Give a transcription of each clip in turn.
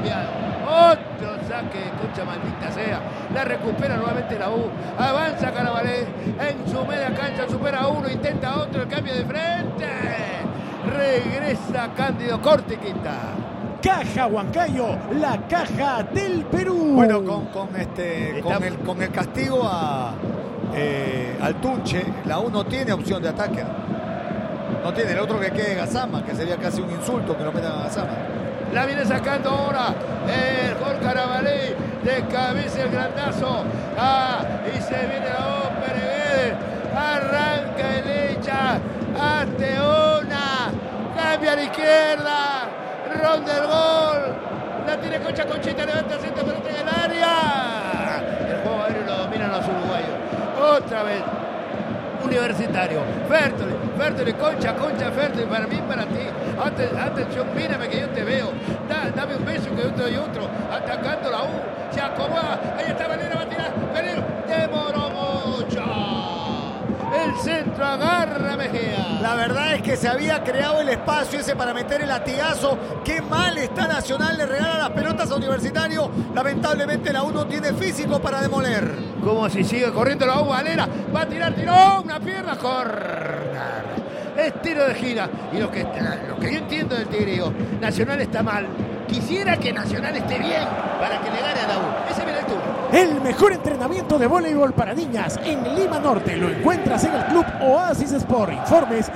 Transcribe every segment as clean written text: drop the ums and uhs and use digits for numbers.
desviado. Otro saque de concha, maldita sea. La recupera nuevamente la U. Avanza Carabalé en su media cancha, supera a uno, intenta otro, el cambio de frente. Regresa Cándido, corte y quita. Caja Huancayo, la caja del Perú. Bueno, con el castigo al Tunche, la U no tiene opción de ataque. No tiene. El otro que quede Gazama, que sería casi un insulto que lo metan a Gazama. La viene sacando ahora el Jorge Carabalí, de cabeza el grandazo. Y se viene la U, Pereguede. Arranca el Licha, Arteona, cambia a la izquierda, ronda el gol, la tiene Conchita, levanta el centro, pelota en el área. El juego aéreo lo dominan los uruguayos. Otra vez, Universitario, Fertoli, Concha, Fertoli, para mí, para ti. Atención, mírame que yo te veo. Dame un beso que yo te doy otro. Atacando la U, se acomoda, ahí está Valera, va a tirar, Valero, demoró mucho. El centro agarra Mejía. La verdad es que se había creado el espacio ese para meter el latigazo. Qué mal está Nacional, le regala las pelotas a Universitario. Lamentablemente la U no tiene físico para demoler. Como si sigue corriendo la U, Valera va a tirar, tiró una pierna, corner. Es tiro de gira. Y lo que yo entiendo del tigrillo, Nacional está mal. Quisiera que Nacional esté bien para que le gane a la U. Ese es mi lectura. El mejor entrenamiento de voleibol para niñas en Lima Norte lo encuentras en el Club Oasis Sport. Informes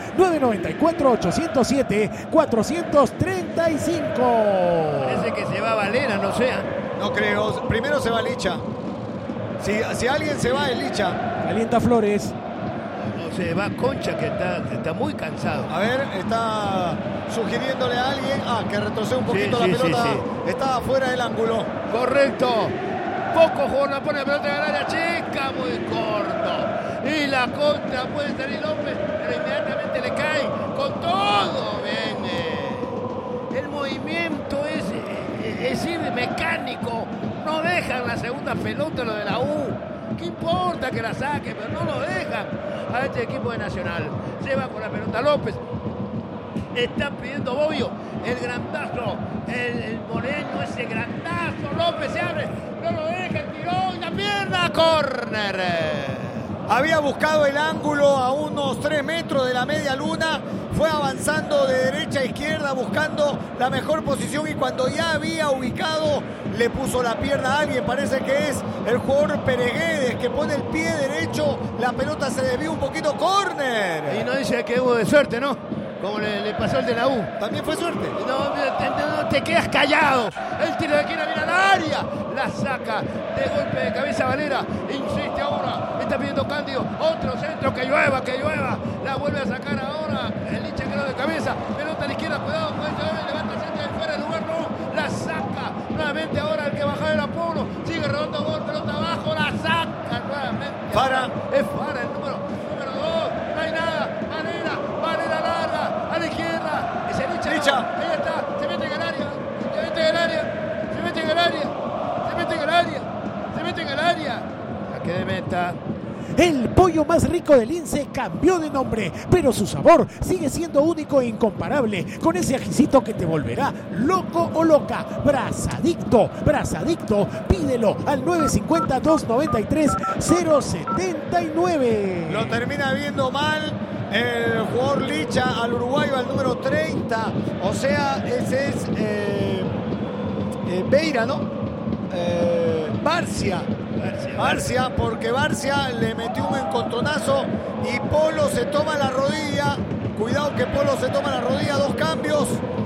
994-807-435. Parece que se va Valera, no sea. No creo. Primero se va Licha. Si alguien se va, es Licha. Calienta Flores. No se va Concha, que está muy cansado. A ver, está sugiriéndole a alguien que retroceda un poquito la pelota. Sí. Está fuera del ángulo. Correcto. Poco juego, la pone la pelota en el área chica, muy corto. Y la contra puede salir López, pero inmediatamente le cae con todo. Bien. El movimiento es ir mecánico. No dejan la segunda pelota lo de la U. ¿Qué importa que la saque? Pero no lo dejan a este equipo de Nacional. Se va con la pelota López. Están pidiendo Bobbio, el grandazo, el moreño, ese grandazo. López se abre, no lo deja, tiró y la pierna, córner. Había buscado el ángulo a unos 3 metros de la media luna, fue avanzando de derecha a izquierda buscando la mejor posición y cuando ya había ubicado le puso la pierna a alguien, parece que es el jugador Pereguedes que pone el pie derecho, la pelota se desvió un poquito, córner. Y no dice que hubo de suerte, ¿no? Como le pasó el de la U. También fue suerte. No te quedas callado. El tiro de esquina viene al área. La saca de golpe de cabeza Valera. Insiste ahora. Está pidiendo Cándido. Otro centro. Que llueva. La vuelve a sacar ahora. El Licha quedó de cabeza. Pelota a la izquierda. Cuidado. Levanta el centro de fuera del lugar. No. La saca. Nuevamente ahora el que baja el Apolo. Sigue rodando gol. Pelota abajo. La saca nuevamente. Fara. Es Fara el número 2. No hay nada. Valera larga. A la izquierda. Es el Licha. Ahí está. Se mete en el área. Se mete en el área. La que de meta. El pollo más rico del Lince cambió de nombre, pero su sabor sigue siendo único e incomparable, con ese ajicito que te volverá loco o loca. Brazadicto, pídelo al 950-293-079. Lo termina viendo mal el jugador Licha al uruguayo, al número 30. O sea, ese es Beira, ¿no? Barcia, porque Barcia le metió un encontronazo y Polo se toma la rodilla. Cuidado que Polo se toma la rodilla. 2 cambios.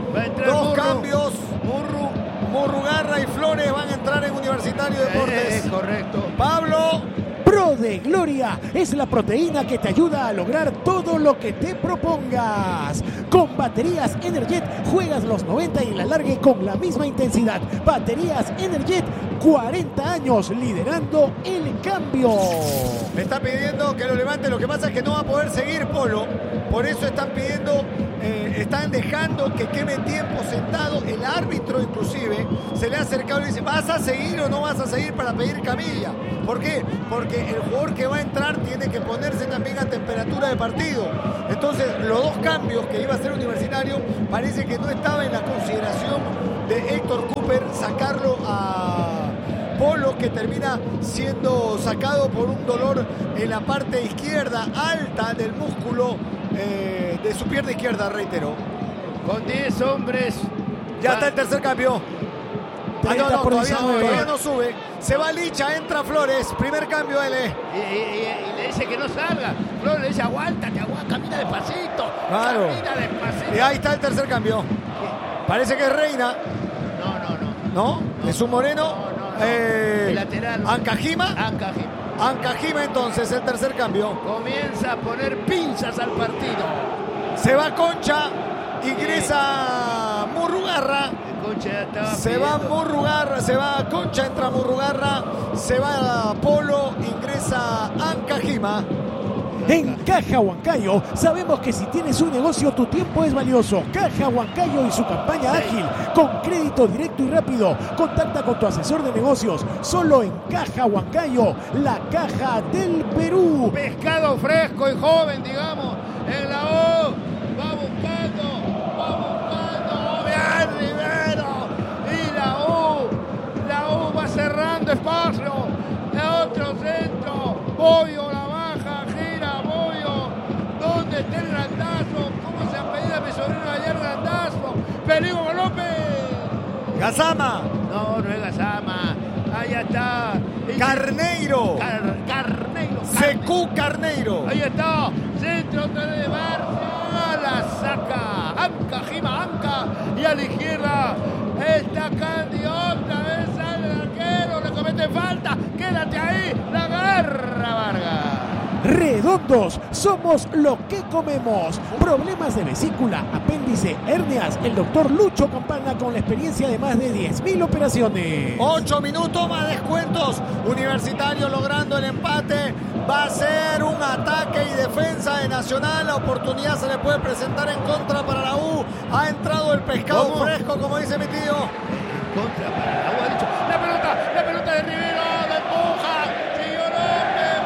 Murrugarra y Flores van a entrar en Universitario de Deportes. Correcto. Pablo. Pro de Gloria es la proteína que te ayuda a lograr todo lo que te propongas. Con baterías Energet juegas los 90 y la largue con la misma intensidad. Baterías Energet, 40 años liderando el cambio. Me está pidiendo que lo levante. Lo que pasa es que no va a poder seguir Polo. Por eso están pidiendo, están dejando que queme tiempo sentado. El árbitro inclusive se le ha acercado y le dice: ¿vas a seguir o no vas a seguir para pedir camilla? ¿Por qué? Porque el jugador que va a entrar tiene que ponerse también a temperatura de partido. Entonces los 2 cambios que iba a hacer Universitario parece que no estaba en la consideración de Héctor Cooper. sacarlo a Polo, que termina siendo sacado por un dolor en la parte izquierda alta del músculo de su pierna izquierda, reitero. Con 10 hombres. Ya está el tercer cambio. 30 por 19. Todavía no sube. Se va Licha, entra Flores. Primer cambio, L. Y le dice que no salga. Flores le dice aguántate, camina despacito. Claro. Camina despacito. Y ahí está el tercer cambio. Parece que es Reina. ¿No? ¿Es un moreno? El lateral. ¿Ancajima? Ancajima, entonces, el tercer cambio. Comienza a poner pinzas al partido. Se va Concha, ingresa Murrugarra. Se va Murrugarra, se va Concha, entra Murrugarra. Se va Polo, ingresa Ancajima. En Caja Huancayo sabemos que si tienes un negocio tu tiempo es valioso. Caja Huancayo y su campaña ágil con crédito directo y rápido. Contacta con tu asesor de negocios solo en Caja Huancayo, la caja del Perú. Pescado fresco y joven, digamos, en la O. Va buscando. Bien, Rivero. Y la U va cerrando espacio. Otro centro. Boyo la baja, gira Boyo. ¿Dónde está el Randazo? ¿Cómo se apellida mi sobrino ayer, Randazo? Peligro López. Gazama. No es Gazama. Ahí está. Carneiro. Carneiro. Secu Carneiro. Ahí está. Centro de Barça. La saca. Anca. Y a la izquierda está Candy. Otra vez sale el arquero. Le comete falta. Quédate ahí. La agarra Vargas. Redondos, somos lo que comemos. Problemas de vesícula, apéndice, hernias. El doctor Lucho Campana con la experiencia de más de 10.000 operaciones. 8 minutos más descuentos. Universitario logrando el empate. Va a ser un ataque y defensa de Nacional. La oportunidad se le puede presentar en contra para la U. Ha entrado el pescado fresco, como dice mi tío. Contra para la U, ha dicho. La pelota de Rivero. La empuja. Siguió López.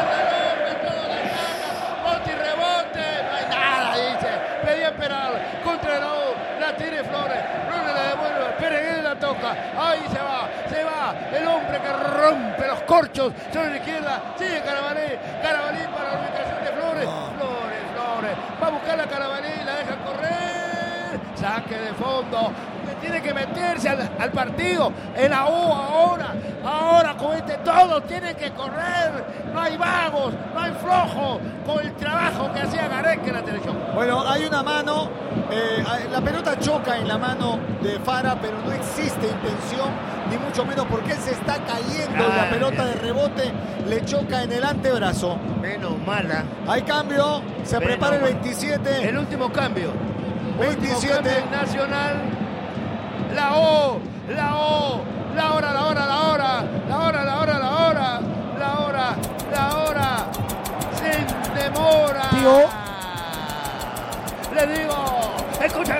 Rebote, no hay nada, dice. Pedía esperar contra la U, la tiene Flores la devuelve, Peregué la toca, ahí se va, el hombre que rompe los corchos sobre la izquierda, sigue Carabalí para la ubicación de Flores, Flores, va a buscar a Carabalí, la deja correr, saque de fondo, tiene que meterse al partido, en la U ahora con todo tiene que correr, no hay vagos, no hay flojos, con el trabajo que hacía Gareca en la televisión. Bueno, hay una mano, la pelota choca en la mano de Fara, pero no existe intención, ni mucho menos porque él se está cayendo y la pelota de rebote le choca en el antebrazo. Menos mala. Hay cambio, se prepara el 27. El último cambio. 27. Último cambio Nacional. La hora. Se demora. Tío. Le digo, escuchen.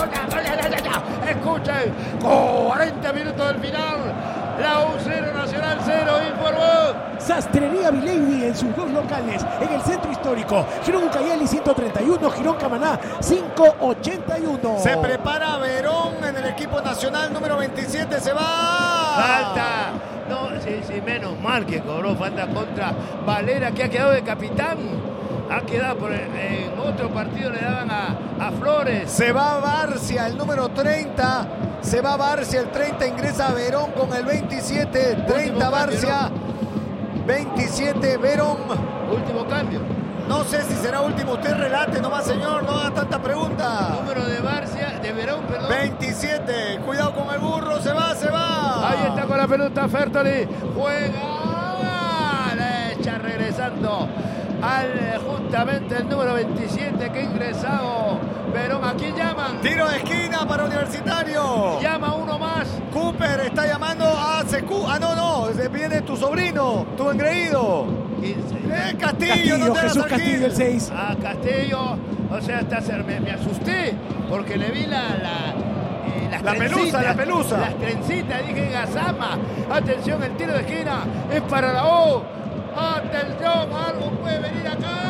40 minutos del final. La U 0, Nacional 0, informó. Sastrería Vilady en sus dos locales, en el centro histórico. Girón Ucayali 131, Girón Camaná 581. Se prepara Verón en el equipo nacional número 27, se va. Falta. No, sí, menos mal que cobró falta contra Valera, que ha quedado de capitán. Ha quedado en otro partido, le daban a Flores. Se va Barcia, el número 30. Se va Barcia, el 30 ingresa Verón con el 27. 30 Barcia, 27 Verón. Último cambio. No sé si será último. Usted relate nomás, señor. No haga tanta pregunta. Número de Barcia, de Verón, perdón. 27. Cuidado con el burro. Se va. Ahí está con la pelota Fertoli. Juega. La echa regresando. Justamente el número 27 que ha ingresado Verón. ¿A quién llaman? Tiro de esquina para Universitario. Llama uno más. Cooper está llamando a Secu. No, viene tu sobrino, tu engreído. 15. Castillo, Jesús Castillo, el 6. Castillo, o sea, me asusté porque le vi la pelusa. Las trencitas, dije Gazama. Atención, el tiro de esquina es para la U. Atención, algo puede venir acá.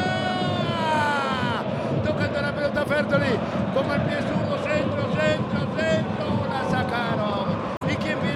Tocando la pelota Fertoli. Con el pie zurdo, centro. La sacaron. ¿Y quién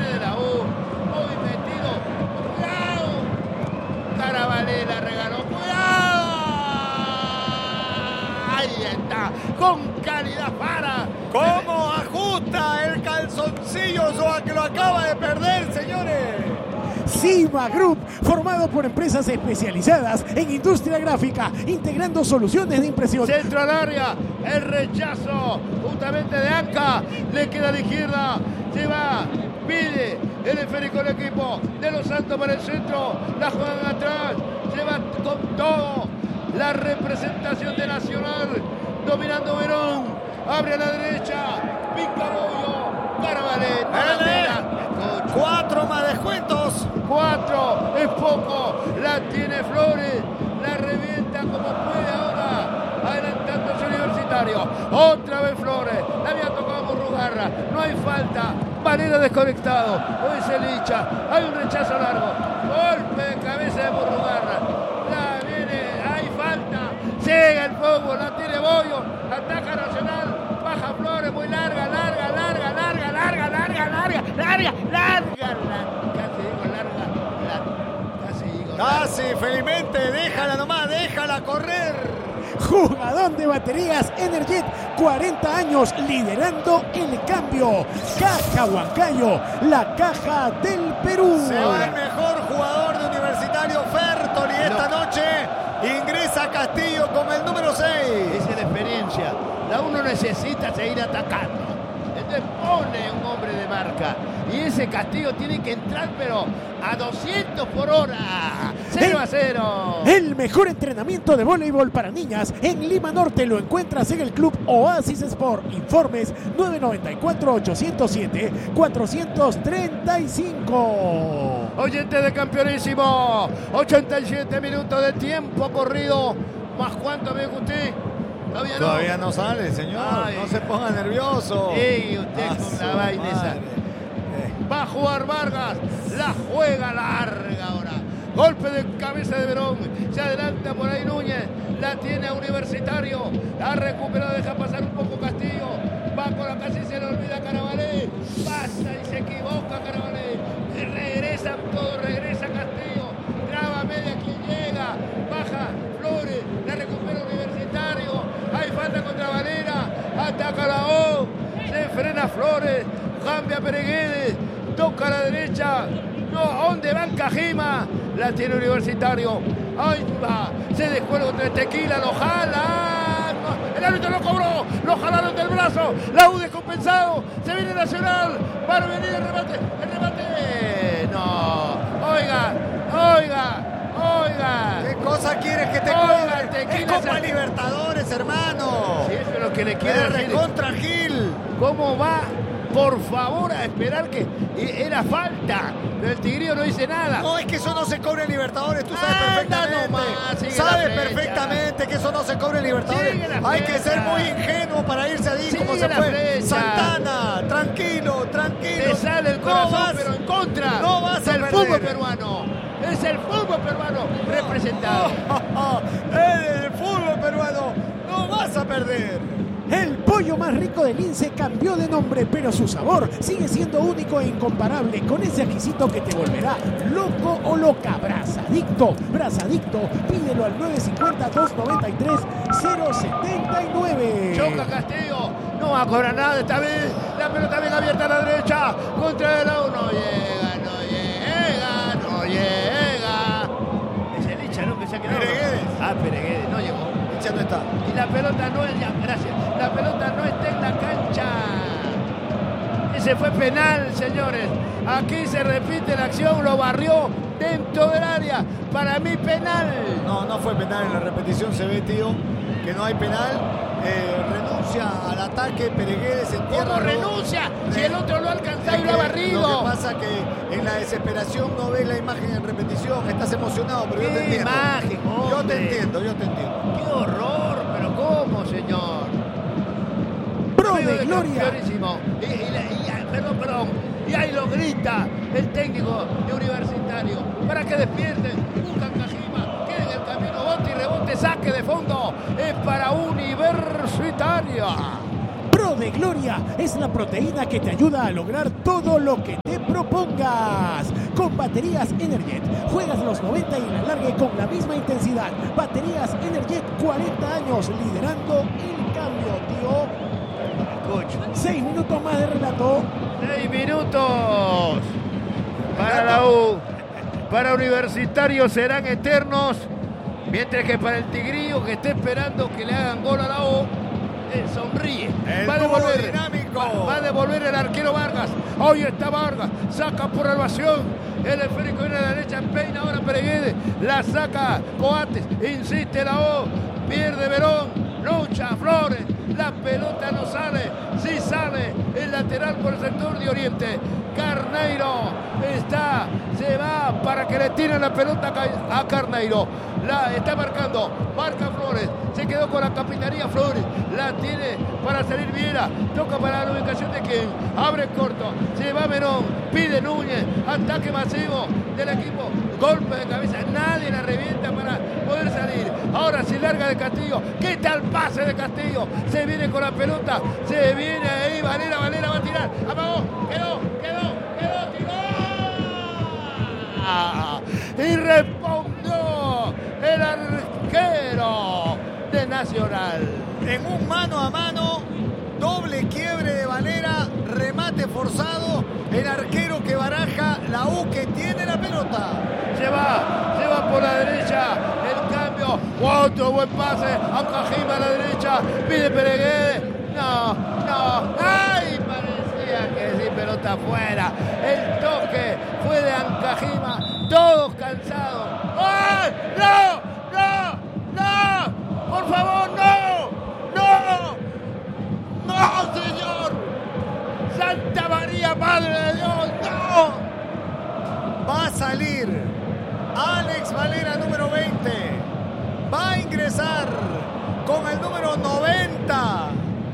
acaba de perder, señores. Cima Group, formado por empresas especializadas en industria gráfica, integrando soluciones de impresión. Centro al área, el rechazo justamente de Anca, le queda a la izquierda, se va, pide el esférico del equipo de Los Santos para el centro, la juegan atrás, se va con todo, la representación de Nacional, dominando Verón, abre a la derecha, Picarollo, Carabalé, 4 más descuentos. 4 es poco, la tiene Flores, la revienta como puede ahora, adelantándose Universitario, otra vez Flores, la había tocado Murrugarra, no hay falta, Valera desconectado, hoy se licha, hay un rechazo largo, golpe de cabeza de Murrugarra, la viene, hay falta, llega el fútbol, la tiene Bollo, ataca Nacional, baja Flores, muy larga, casi, felizmente, déjala nomás, déjala correr. Jugador de baterías Energet, 40 años liderando el cambio. Caja Huancayo, la caja del Perú. Se va el mejor jugador de Universitario, Fertoli, esta noche. Ingresa Castillo con el número 6. Esa es la experiencia. La uno necesita seguir atacando. Entonces pone un hombre de marca. Y ese Castillo tiene que entrar, pero a 200 por hora. 0-0. El mejor entrenamiento de voleibol para niñas en Lima Norte lo encuentras en el Club Oasis Sport. Informes 994-807-435. Oyente de Campeonísimo. 87 minutos de tiempo corrido. ¿Más cuánto me usted? Todavía no sale, señor. Ay, no se ponga nervioso. Sí, usted con la vaina esa. Va a jugar Vargas. La juega larga ahora. Golpe de cabeza de Verón. Se adelanta por ahí Núñez. La tiene a Universitario. La recupera, deja pasar un poco Castillo. Va con la casi se le olvida Carabalé. Pasa y se equivoca Carabalé. Regresa todo, regresa Castillo. Traba media quien llega. Baja Flores. La recupera Universitario. Hay falta contra Valera. Ataca la O. Se frena Flores. Cambia Pereguedes. Toca a la derecha. No, ¿a dónde va Cajima? La tiene Universitario. Ahí va. Se descuelga contra el Tequila. Lo jala. No, el árbitro lo cobró. Lo jalaron del brazo. La U descompensado. Se viene Nacional. Va a venir el remate. El remate. No. Oiga. ¿Qué cosa quieres que te cobre? Es Copa Libertadores, hermano. Si eso es lo que le quiere decir. Contra Gil. ¿Cómo va? Por favor, a esperar que era falta. Pero el Tigrillo no dice nada. No, es que eso no se cobra en Libertadores, tú sabes perfectamente. Sabes perfectamente que eso no se cobra en Libertadores. Hay que ser muy ingenuo para irse ahí como se fue. Santana, tranquilo. Te sale el corazón, pero en contra. No vas a el perder. Fútbol peruano. Es el fútbol peruano representado. El fútbol peruano. No vas a perder. El pollo más rico del Lince cambió de nombre, pero su sabor sigue siendo único e incomparable, con ese exquisito que te volverá loco o loca. Brazadicto, pídelo al 950-293-079. Choca Castillo, no va a cobrar nada esta vez. La pelota bien abierta a la derecha, contra el A1. No llega. Es el hincha, ¿no? Que se ha quedado. Pereguedes, no llegó. Ya no está. Y la pelota no es gracias. La pelota no está en la cancha. Ese fue penal, señores. Aquí se repite la acción, lo barrió dentro del área. Para mí penal. No fue penal. En la repetición se ve, tío, que no hay penal. Renuncia al ataque Pereguedes en tierra. ¿Cómo renuncia? Si el otro lo ha alcanzado y lo ha barrido. Lo que pasa que en la desesperación no ves la imagen en repetición. Estás emocionado, pero yo te entiendo. Imagen, yo te entiendo. Qué horror, pero ¿cómo, señor? Pro de Gloria. Perdón. Y ahí lo grita el técnico de Universitario. Para que despierten. Buscan Cajima. Queda en el camino. Bote y rebote. Saque de fondo. Es para Universitaria. Pro de Gloria es la proteína que te ayuda a lograr todo lo que te propongas. Con baterías Energet, juegas los 90 y la largue con la misma intensidad. Baterías Energet, 40 años liderando el cambio, tío. 6 minutos más de relato. 6 minutos. para Universitario serán eternos, mientras que para el Tigrillo, que está esperando que le hagan gol a la O, sonríe. Va a devolver el arquero Vargas. Hoy está Vargas, saca por elevación. El esférico viene a la derecha, peina ahora Pereguede, la saca Coates, insiste la O, pierde Verón, lucha Flores, la pelota no sale, sí sale el lateral por el sector de Oriente. Carneiro se va para que le tiren la pelota a Carneiro. La está marcando, marca Flores, se quedó con la capitanía Flores, la tiene para salir Viera, toca para la ubicación de quien, abre corto, se va Verón, pide Núñez, ataque masivo del equipo, golpe de cabeza, nadie la revienta para poder salir. Ahora se larga de Castillo, ¿qué tal pase de Castillo? Se viene con la pelota, se viene ahí, Valera va a tirar, apagó, quedó, tiró. Y respondió el arquero de Nacional. En un mano a mano, doble quiebre de Valera, remate forzado, el arquero que baraja la U que tiene la pelota. Se va por la derecha, el cambio, otro buen pase, Ancajima a la derecha, pide Pereguede, no, ¡ay! Parecía que sí, pelota afuera, el toque fue de Ancajima, todos cansados. ¡Ay! ¡No! ¡Por favor, ¡no, señor! ¡Santa María, Madre de Dios! ¡No! Va a salir Alex Valera, número 20. Va a ingresar con el número 90.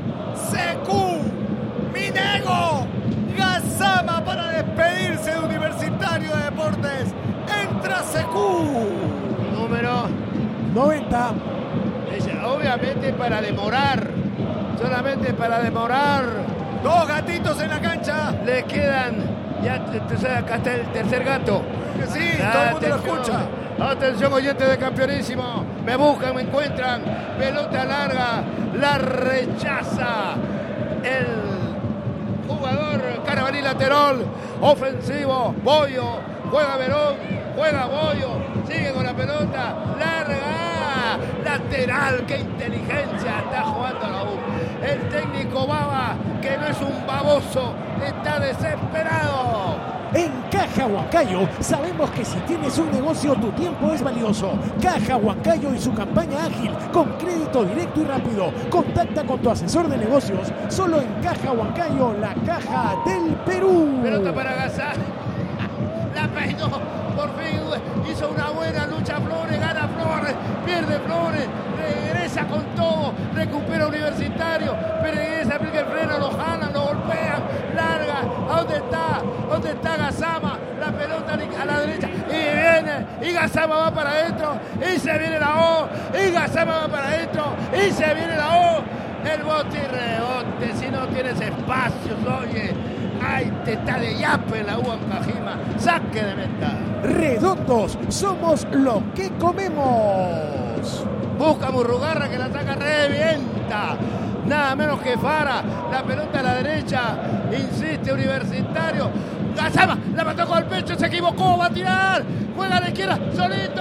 Secu Minego Gazama para despedirse de Universitario de Deportes. Entra Secu. Número 90. Obviamente para demorar. Solamente para demorar. Dos gatitos en la cancha. Le quedan. Ya tú sabes, acá está el tercer gato. Sí, todo el mundo lo escucha. Atención, oyentes de Campeonísimo. Me buscan, me encuentran. Pelota larga. La rechaza el jugador Carabalí, lateral. Ofensivo. Bollo. Juega Verón. Juega Bollo. Sigue con la pelota. Larga. Lateral. Qué inteligencia está jugando la U. El técnico Baba, que no es un baboso, está desesperado. En Caja Huancayo sabemos que si tienes un negocio tu tiempo es valioso. Caja Huancayo y su campaña ágil con crédito directo y rápido. Contacta con tu asesor de negocios solo en Caja Huancayo, la caja del Perú. Pelota para Gazá. La peinó. Por fin hizo una buena lucha Flores, gana Flores, pierde Flores, regresa con todo, recupera Universitario, Peregués aplica el freno, lo jalan, lo golpean, larga, ¿dónde está Gazama? La pelota a la derecha y viene, y Gazama va para adentro, y se viene la O, y Gazama va para adentro, y se viene la O, el bote y rebote, si no tienes espacios, oye. ¡Ay, te está de yape la U Ancajima! ¡Saque de meta! Redondos, somos lo que comemos. Busca Murrugarra que la saca, revienta. Nada menos que Fara. La pelota a la derecha. Insiste Universitario. Gazama la mató con el pecho, se equivocó, va a tirar. Juega a la izquierda, solito.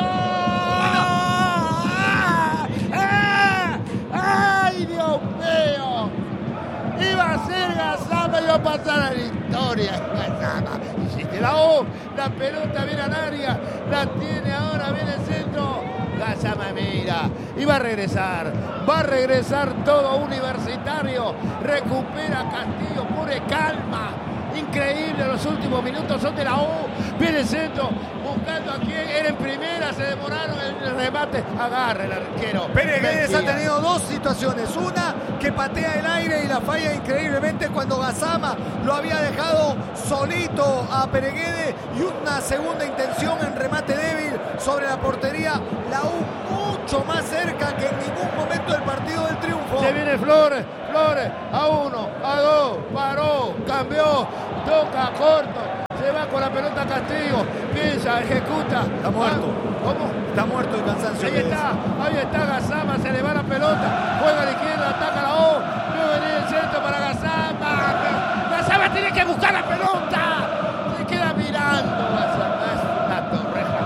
¡Ay, Dios mío! Iba a ser Gazama, iba a pasar a la historia. Gazama, insiste la O, la pelota viene al área, la tiene ahora, viene el centro. Gazama mira, y va a regresar todo Universitario. Recupera Castillo, pone calma. Increíble, los últimos minutos son de la U. Viene el centro, buscando a quien era en primera, se demoraron el remate. Agarra el arquero. Peregués ha tenido dos situaciones. Una que patea el aire y la falla increíblemente cuando Gazama lo había dejado solito a Pereguede. Y una segunda intención en remate débil sobre la portería. La U mucho más cerca que en ningún momento del partido del triunfo. Se viene Flores, a uno, a dos, paró, cambió, toca corto, se va con la pelota Castillo, piensa, ejecuta. Está muerto. ¿Cómo? Está muerto el cansancio. Ahí está Gazama, se le va la pelota, juega a la izquierda, ataca la O, no venía el centro para Gazama. Gazama tiene que buscar la pelota, se queda mirando Gazama, es una torre.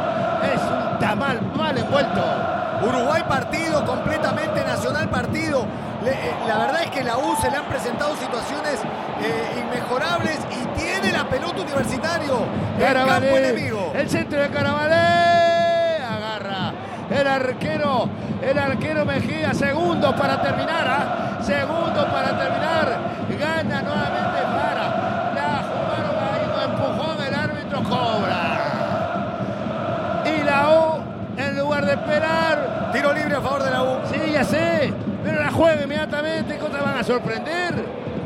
que la U se le han presentado situaciones inmejorables y tiene la pelota Universitario. El campo enemigo. El centro de Carabalé. Agarra el arquero Mejía. Segundos para terminar. Segundos para terminar. Gana nuevamente para. La jugaron ahí, no empujón. El árbitro cobra. Y la U, en lugar de esperar. Tiro libre a favor de la U. Sí, ya sé. Pero la juega inmediatamente. ¿Cómo van a sorprender?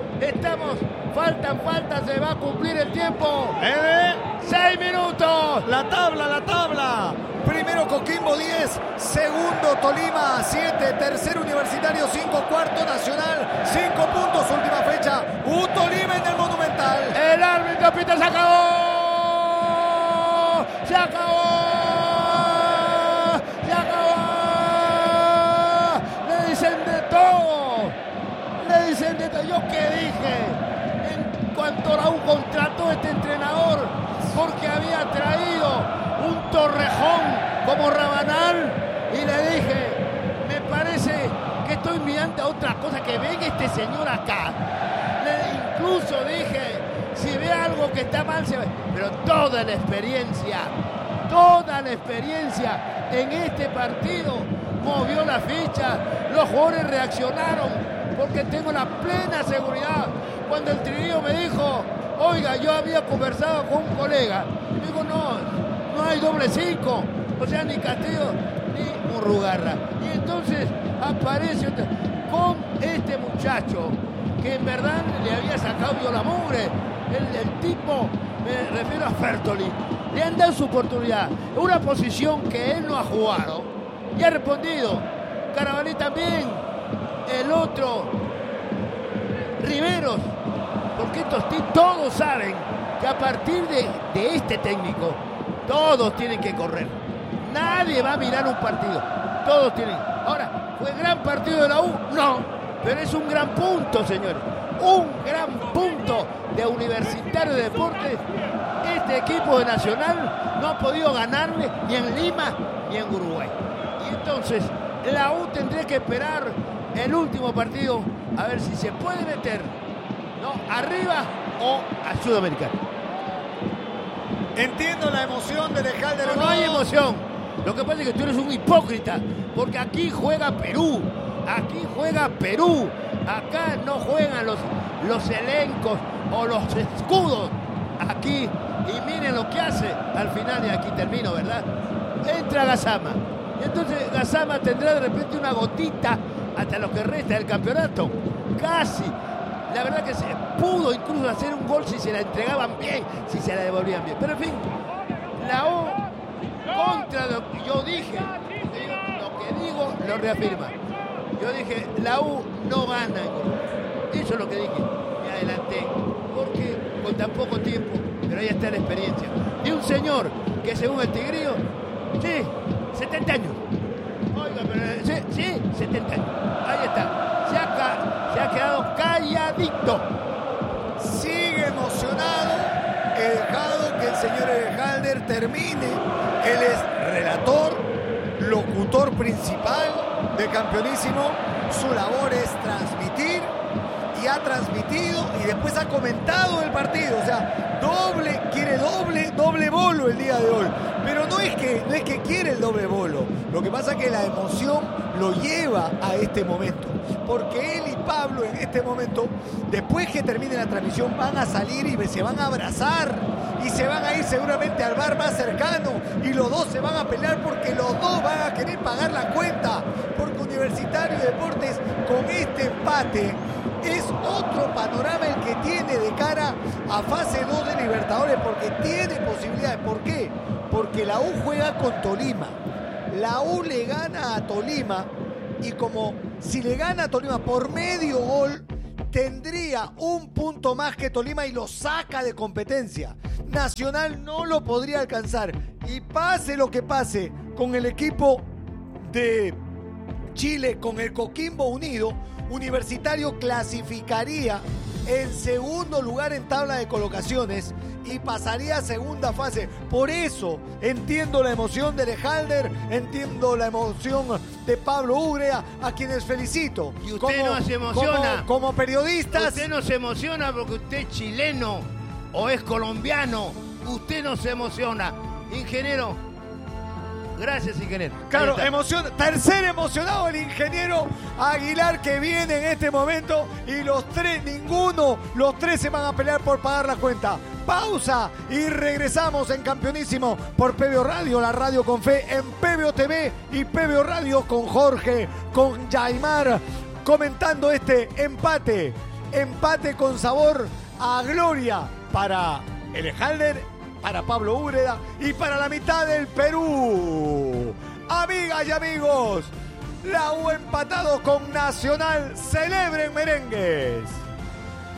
Faltan, se va a cumplir el tiempo. 6 minutos. La tabla. Primero Coquimbo 10, segundo Tolima 7, tercero Universitario 5, cuarto Nacional 5 puntos, última fecha. Tolima en el Monumental. El árbitro pita, se acabó. Le dicen de todo. ¿Yo qué dije? En cuanto la U contrató a este entrenador, porque había traído un Torrejón como Rabanal, y le dije, me parece que estoy mirando a otra cosa, que venga este señor acá. Incluso dije, si ve algo que está mal, se ve. Pero toda la experiencia en este partido movió la ficha, los jugadores reaccionaron, porque tengo la plena seguridad. Cuando el Trillo me dijo, oiga, yo había conversado con un colega, digo, no hay doble 5, o sea, ni Castillo ni Murrugarra. Y entonces aparece con este muchacho que en verdad le había sacado yo la mugre. El tipo, me refiero a Fertoli, le han dado su oportunidad, una posición que él no ha jugado y ha respondido. Carabalí también, el otro Riveros, porque estos todos saben que a partir de este técnico todos tienen que correr, nadie va a mirar un partido, todos tienen. Ahora, ¿fue gran partido de la U? No, pero es un gran punto, señores, un gran punto de Universitario de Deportes. Este equipo de Nacional no ha podido ganarle ni en Lima ni en Uruguay, y entonces la U tendría que esperar el último partido a ver si se puede meter, ¿no?, arriba o a Sudamericano. Entiendo la emoción de Lejalder. No hay emoción. Lo que pasa es que tú eres un hipócrita, porque aquí juega Perú. Acá no juegan los elencos o los escudos. Aquí, y miren lo que hace al final, y aquí termino, ¿verdad? Entra Gassama. Entonces Gassama tendrá de repente una gotita hasta lo que resta del campeonato. Casi. La verdad que se pudo incluso hacer un gol si se la entregaban bien, si se la devolvían bien. Pero en fin, la U contra lo que yo dije, lo que digo lo reafirma. Yo dije, la U no gana en Uruguay. Eso es lo que dije. Me adelanté, porque con tan poco tiempo, pero ahí está la experiencia. De un señor que según el Tigrillo, sí, 70 años. Oiga, pero sí, 70 años. Ahí está. Se ha quedado calladito. Sigue emocionado. He dejado que el señor Lejalder termine. Él es relator, locutor principal de Campeonísimo. Su labor es transmitir, y ha transmitido y después ha comentado el partido. O sea, quiere doble bolo el día de hoy. Pero no es que quiere el doble bolo. Lo que pasa es que la emoción lo lleva a este momento. Porque él y Pablo en este momento, después que termine la transmisión, van a salir y se van a abrazar. Y se van a ir seguramente al bar más cercano. Y los dos se van a pelear porque los dos van a querer pagar la cuenta. Porque Universitario de Deportes, con este empate, es otro panorama el que tiene de cara a fase 2 de Libertadores, porque tiene posibilidades. ¿Por qué? Porque la U juega con Tolima. La U le gana a Tolima, y como si le gana a Tolima por medio gol, tendría un punto más que Tolima y lo saca de competencia. Nacional no lo podría alcanzar, y pase lo que pase con el equipo de Chile, con el Coquimbo Unido, Universitario clasificaría en segundo lugar en tabla de colocaciones y pasaría a segunda fase. Por eso entiendo la emoción de Lejalder, entiendo la emoción de Pablo Úgreda, a quienes felicito. Y usted no se emociona. Como periodistas. Usted no se emociona porque usted es chileno o es colombiano. Usted no se emociona. Ingeniero. Gracias, ingeniero. Claro, tercer emocionado el ingeniero Aguilar, que viene en este momento, y los tres se van a pelear por pagar la cuenta. Pausa y regresamos en Campeonísimo por PBO Radio, la radio con fe, en PBO TV y PBO Radio con Jorge, con Yaimar, comentando este empate con sabor a gloria para Lejalder, para Pablo Úgreda y para la mitad del Perú. Amigas y amigos, la U empatado con Nacional. Celebren, merengues.